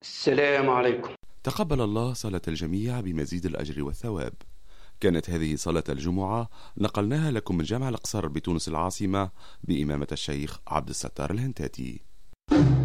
السلام عليكم. تقبل الله صلاة الجميع بمزيد الأجر والثواب. كانت هذه صلاة الجمعة نقلناها لكم من جامع الأقصر بتونس العاصمة بإمامة الشيخ عبد الستار الهنتاتي.